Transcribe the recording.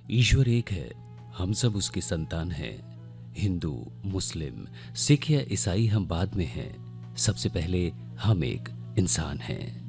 ईश्वर एक है, हम सब उसकी संतान हैं। हिंदू, मुस्लिम, सिख या ईसाई हम बाद में हैं, सबसे पहले हम एक इंसान हैं।